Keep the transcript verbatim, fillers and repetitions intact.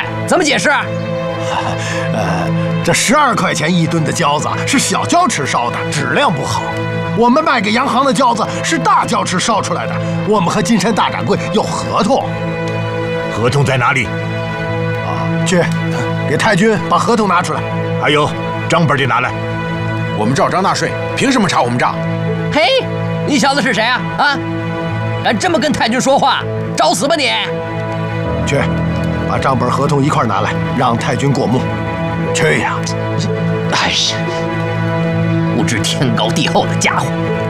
块，怎么解释？ 呃，这十二块钱一吨的胶子是小胶池烧的，质量不好。我们卖给洋行的胶子是大胶池烧出来的，我们和金山大掌柜有合同。 合同在哪里？ 啊，去，给太君把合同拿出来。 还有账本得拿来。 我们照章纳税，凭什么查我们账？ 嘿，你小子是谁啊？啊，敢这么跟太君说话，找死吧你！ 去，把账本、合同一块拿来，让太君过目。去呀！ 哎呀，不知天高地厚的家伙！